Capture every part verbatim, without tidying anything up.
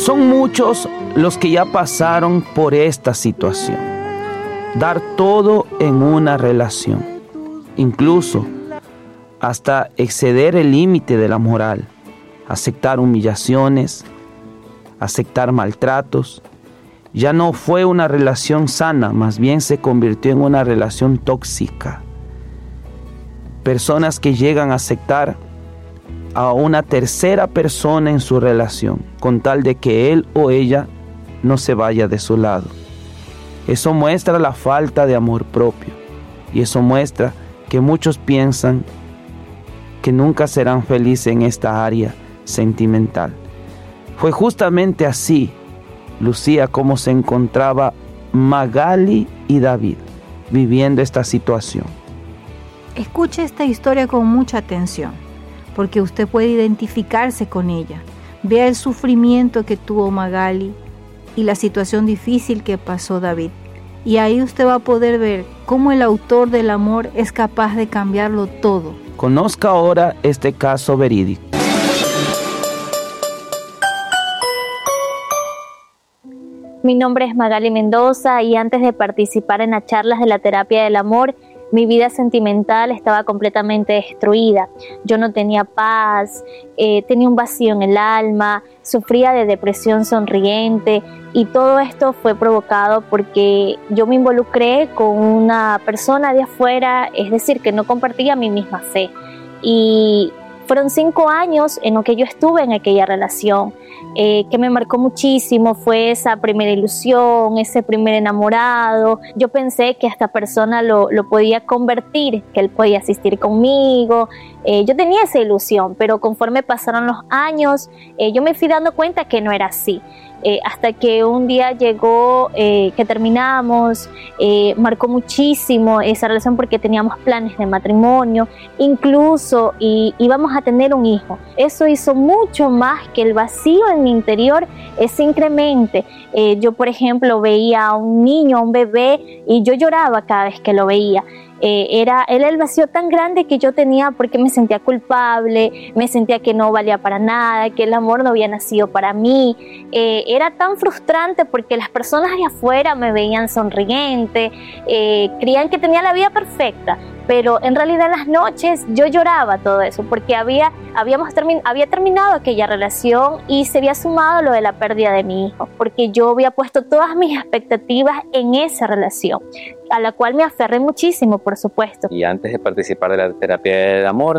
Son muchos los que ya pasaron por esta situación. Dar todo en una relación, incluso hasta exceder el límite de la moral, aceptar humillaciones, aceptar maltratos. Ya no fue una relación sana, más bien se convirtió en una relación tóxica. Personas que llegan a aceptar a una tercera persona en su relación, con tal de que él o ella no se vaya de su lado. Eso muestra la falta de amor propio, y eso muestra que muchos piensan que nunca serán felices en esta área sentimental. Fue justamente así, Lucía, como se encontraba Magali y David viviendo esta situación. Escuche esta historia con mucha atención, porque usted puede identificarse con ella. Vea el sufrimiento que tuvo Magali y la situación difícil que pasó David. Y ahí usted va a poder ver cómo el autor del amor es capaz de cambiarlo todo. Conozca ahora este caso verídico. Mi nombre es Magali Mendoza y antes de participar en las charlas de la terapia del amor, mi vida sentimental estaba completamente destruida. Yo no tenía paz, eh, tenía un vacío en el alma, sufría de depresión sonriente y todo esto fue provocado porque yo me involucré con una persona de afuera, es decir, que no compartía mi misma fe. Y fueron cinco años en los que yo estuve en aquella relación, eh, que me marcó muchísimo. Fue esa primera ilusión, ese primer enamorado. Yo pensé que esta persona lo, lo podía convertir, que él podía asistir conmigo. Eh, yo tenía esa ilusión, pero conforme pasaron los años, eh, yo me fui dando cuenta que no era así. Eh, hasta que un día llegó, eh, que terminamos, eh, marcó muchísimo esa relación porque teníamos planes de matrimonio, incluso y, íbamos a tener un hijo. Eso hizo mucho más que el vacío en mi interior eh, se incremente. Eh, yo, por ejemplo, veía a un niño, a un bebé, y yo lloraba cada vez que lo veía. Eh, era, era el vacío tan grande que yo tenía porque me sentía culpable, me sentía que no valía para nada, que el amor no había nacido para mí. Eh, era tan frustrante porque las personas de afuera me veían sonriente, eh, creían que tenía la vida perfecta, pero en realidad en las noches yo lloraba todo eso porque había, habíamos termin, había terminado aquella relación y se había sumado lo de la pérdida de mi hijo, porque yo había puesto todas mis expectativas en esa relación, a la cual me aferré muchísimo, por supuesto. Y antes de participar de la terapia del amor,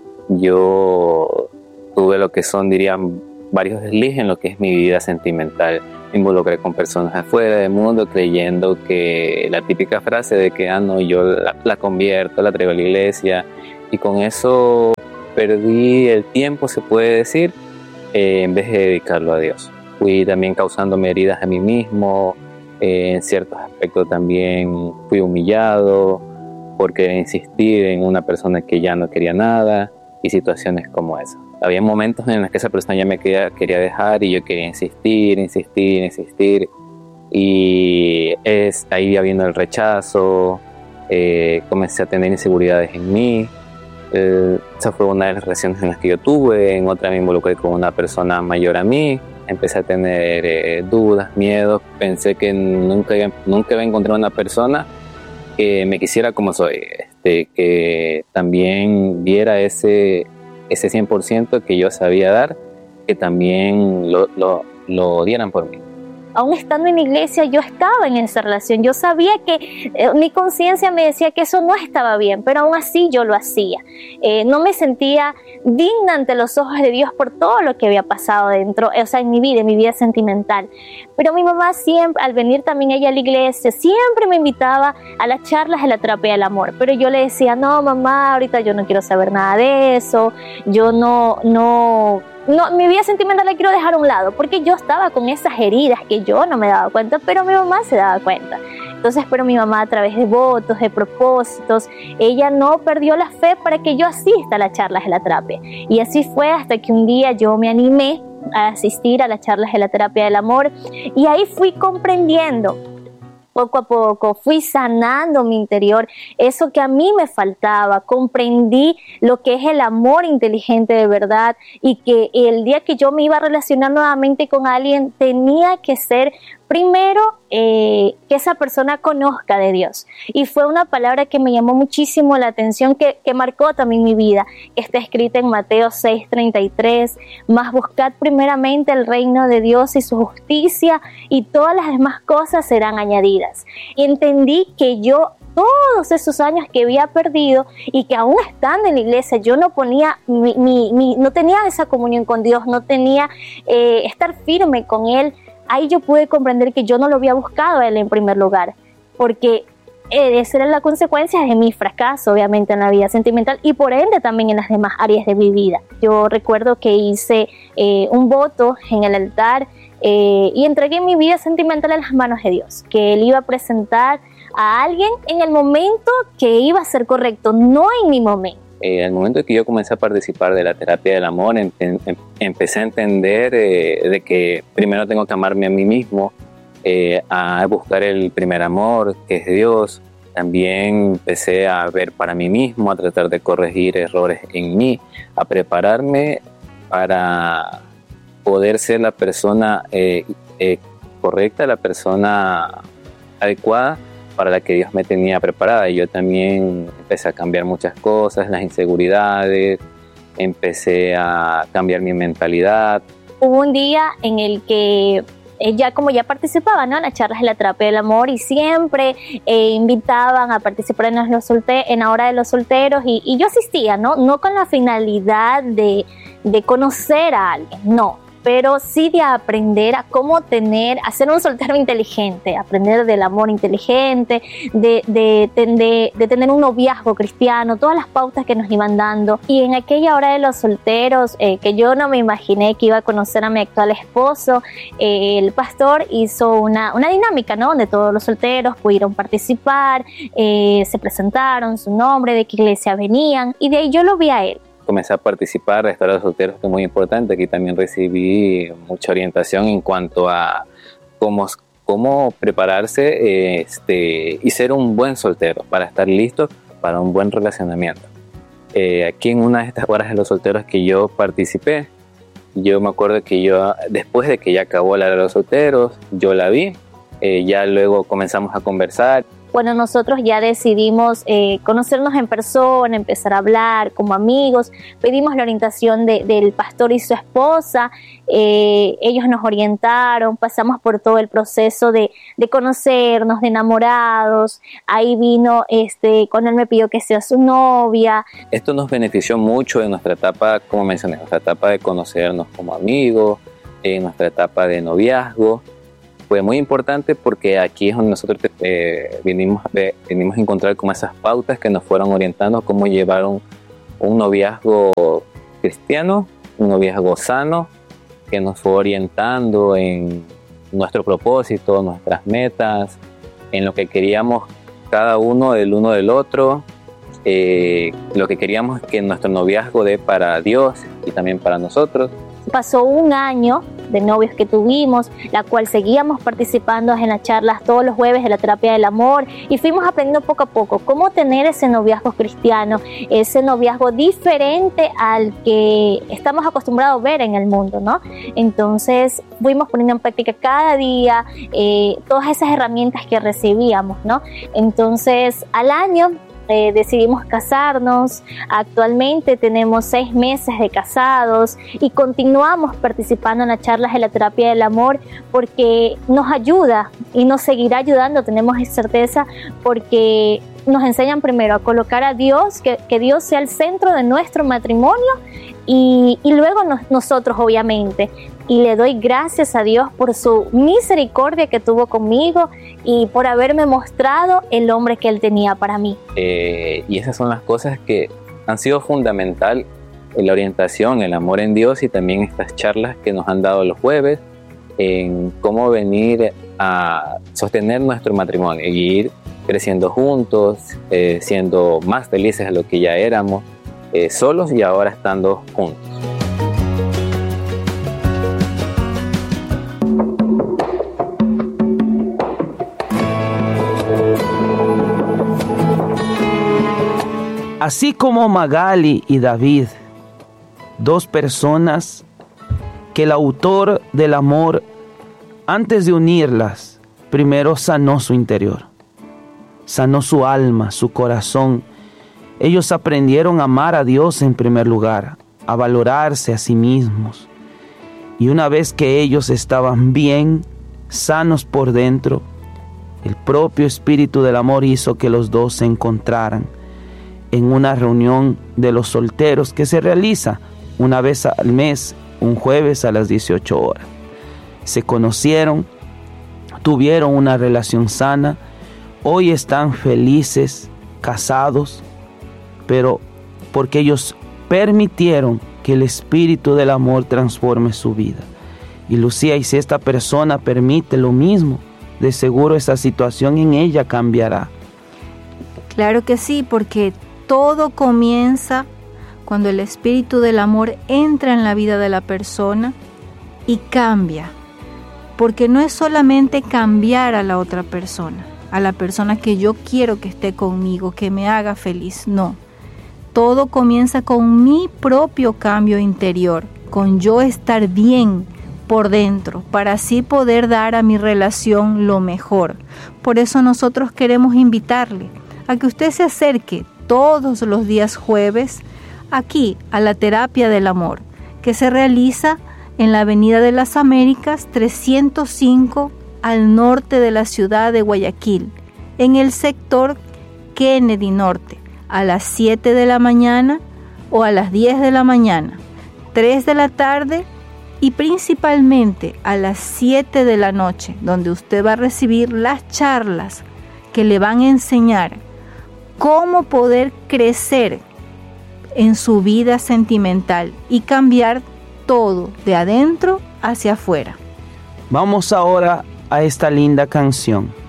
yo tuve lo que son, dirían, varios deslices en lo que es mi vida sentimental. Me involucré con personas afuera del mundo creyendo que la típica frase de que ah, no, yo la, la convierto, la traigo a la iglesia, y con eso perdí el tiempo, se puede decir, eh, en vez de dedicarlo a Dios. Fui también causándome heridas a mí mismo. Eh, en ciertos aspectos también fui humillado por querer insistir en una persona que ya no quería nada y situaciones como esa. Había momentos en los que esa persona ya me quería, quería dejar y yo quería insistir, insistir, insistir, y es ahí ya vino el rechazo. Eh, comencé a tener inseguridades en mí. Eh, esa fue una de las relaciones en las que yo tuve. En otra me involucré con una persona mayor a mí. Empecé a tener eh, dudas, miedos. Pensé que nunca, nunca iba a encontrar una persona que me quisiera como soy, este, que también viera ese, ese cien por ciento que yo sabía dar, que también lo, lo, lo dieran por mí. Aún estando en la iglesia, yo estaba en esa relación. Yo sabía que eh, mi conciencia me decía que eso no estaba bien, pero aún así yo lo hacía. Eh, no me sentía digna ante los ojos de Dios por todo lo que había pasado dentro, o sea, en mi vida, en mi vida sentimental. Pero mi mamá siempre, al venir también ella a la iglesia, siempre me invitaba a las charlas de la terapia del amor. Pero yo le decía, no, mamá, ahorita yo no quiero saber nada de eso. Yo no, no... No, mi vida sentimental la quiero dejar a un lado porque yo estaba con esas heridas que yo no me daba cuenta, pero mi mamá se daba cuenta. Entonces, pero mi mamá, a través de votos, de propósitos, ella no perdió la fe para que yo asista a las charlas de la terapia. Y así fue hasta que un día yo me animé a asistir a las charlas de la terapia del amor, y ahí fui comprendiendo poco a poco fui sanando mi interior, eso que a mí me faltaba, comprendí lo que es el amor inteligente de verdad y que el día que yo me iba a relacionar nuevamente con alguien tenía que ser primero eh, que esa persona conozca de Dios. Y fue una palabra que me llamó muchísimo la atención, que, que marcó también mi vida. Está escrita en Mateo seis treinta y tres, mas buscad primeramente el reino de Dios y su justicia, y todas las demás cosas serán añadidas. Y entendí que yo todos esos años que había perdido y que aún estando en la iglesia yo no ponía mi, mi, mi, no tenía esa comunión con Dios, no tenía eh, estar firme con Él. Ahí yo pude comprender que yo no lo había buscado a Él en primer lugar, porque esa era la consecuencia de mi fracaso, obviamente, en la vida sentimental y por ende también en las demás áreas de mi vida. Yo recuerdo que hice eh, un voto en el altar eh, y entregué mi vida sentimental en las manos de Dios, que Él iba a presentar a alguien en el momento que iba a ser correcto, no en mi momento. Eh, al momento que yo comencé a participar de la terapia del amor, em, em, empecé a entender eh, de que primero tengo que amarme a mí mismo, eh, a buscar el primer amor, que es Dios. También empecé a ver para mí mismo, a tratar de corregir errores en mí, a prepararme para poder ser la persona eh, eh, correcta, la persona adecuada para la que Dios me tenía preparada. Y yo también empecé a cambiar muchas cosas, las inseguridades, empecé a cambiar mi mentalidad. Hubo un día en el que ella, como ya participaba, ¿no?, en las charlas de la terapia del amor, y siempre eh, invitaban a participar en, los solte- en la hora de los solteros, y, y yo asistía, ¿no? No con la finalidad de, de conocer a alguien, no, pero sí de aprender a cómo tener, a ser un soltero inteligente, aprender del amor inteligente, de, de, de, de tener un noviazgo cristiano, todas las pautas que nos iban dando. Y en aquella hora de los solteros, eh, que yo no me imaginé que iba a conocer a mi actual esposo, eh, el pastor hizo una, una dinámica, ¿no?, donde todos los solteros pudieron participar, eh, se presentaron su nombre, de qué iglesia venían, y de ahí yo lo vi a él. Comencé a participar de Restaurar a los Solteros, que es muy importante. Aquí también recibí mucha orientación en cuanto a cómo, cómo prepararse este, y ser un buen soltero para estar listo para un buen relacionamiento. Eh, aquí en una de estas horas de los solteros que yo participé, yo me acuerdo que yo, después de que ya acabó la hora de los solteros, yo la vi, eh, ya luego comenzamos a conversar. Bueno, nosotros ya decidimos eh, conocernos en persona, empezar a hablar como amigos. Pedimos la orientación de, del pastor y su esposa. Eh, ellos nos orientaron, pasamos por todo el proceso de, de conocernos, de enamorados. Ahí vino, este, con él me pidió que sea su novia. Esto nos benefició mucho en nuestra etapa, como mencioné, en nuestra etapa de conocernos como amigos, en nuestra etapa de noviazgo. Fue muy importante porque aquí es donde nosotros eh, vinimos, eh, vinimos a encontrar como esas pautas que nos fueron orientando cómo llevar un, un noviazgo cristiano, un noviazgo sano, que nos fue orientando en nuestro propósito, nuestras metas, en lo que queríamos cada uno del uno del otro, eh, lo que queríamos que nuestro noviazgo dé para Dios y también para nosotros. Pasó un año de novios que tuvimos, la cual seguíamos participando en las charlas todos los jueves de la terapia del amor, y fuimos aprendiendo poco a poco cómo tener ese noviazgo cristiano, ese noviazgo diferente al que estamos acostumbrados a ver en el mundo, ¿no? Entonces fuimos poniendo en práctica cada día eh, todas esas herramientas que recibíamos, ¿no? Entonces al año Eh, decidimos casarnos. Actualmente tenemos seis meses de casados y continuamos participando en las charlas de la terapia del amor porque nos ayuda y nos seguirá ayudando, tenemos certeza, porque nos enseñan primero a colocar a Dios, que, que Dios sea el centro de nuestro matrimonio, y, y luego nos, nosotros obviamente. Y le doy gracias a Dios por su misericordia que tuvo conmigo y por haberme mostrado el hombre que Él tenía para mí. Eh, y esas son las cosas que han sido fundamental en la orientación, el amor en Dios, y también estas charlas que nos han dado los jueves en cómo venir a sostener nuestro matrimonio y ir creciendo juntos, eh, siendo más felices de lo que ya éramos, eh, solos y ahora estando juntos. Así como Magali y David, dos personas que el autor del amor, antes de unirlas, primero sanó su interior, sanó su alma, su corazón. Ellos aprendieron a amar a Dios en primer lugar, a valorarse a sí mismos. Y una vez que ellos estaban bien, sanos por dentro, el propio Espíritu del Amor hizo que los dos se encontraran en una reunión de los solteros que se realiza una vez al mes, un jueves a las dieciocho horas. Se conocieron, tuvieron una relación sana, hoy están felices, casados, pero porque ellos permitieron que el Espíritu del Amor transforme su vida. Y Lucía, y si esta persona permite lo mismo, de seguro esa situación en ella cambiará. Claro que sí, porque todo comienza cuando el Espíritu del Amor entra en la vida de la persona y cambia. Porque no es solamente cambiar a la otra persona, a la persona que yo quiero que esté conmigo, que me haga feliz, no. Todo comienza con mi propio cambio interior, con yo estar bien por dentro, para así poder dar a mi relación lo mejor. Por eso nosotros queremos invitarle a que usted se acerque todos los días jueves aquí a la Terapia del Amor, que se realiza en la Avenida de las Américas trescientos cinco al norte de la ciudad de Guayaquil, en el sector Kennedy Norte, a las siete de la mañana o a las diez de la mañana, tres de la tarde y principalmente a las siete de la noche, donde usted va a recibir las charlas que le van a enseñar cómo poder crecer en su vida sentimental y cambiar todo de adentro hacia afuera. Vamos ahora a esta linda canción.